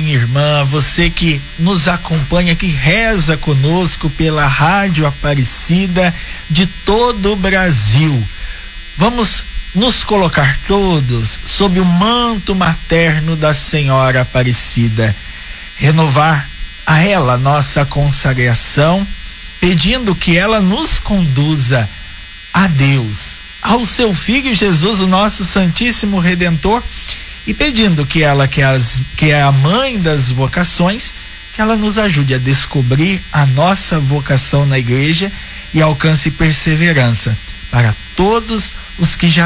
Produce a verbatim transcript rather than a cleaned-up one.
minha irmã, você que nos acompanha, que reza conosco pela Rádio Aparecida de todo o Brasil. Vamos nos colocar todos sob o manto materno da Senhora Aparecida, renovar a ela nossa consagração, pedindo que ela nos conduza a Deus, ao seu Filho Jesus, o nosso Santíssimo Redentor, e pedindo que ela, que, as, que é a mãe das vocações, que ela nos ajude a descobrir a nossa vocação na igreja e alcance perseverança para todos os que já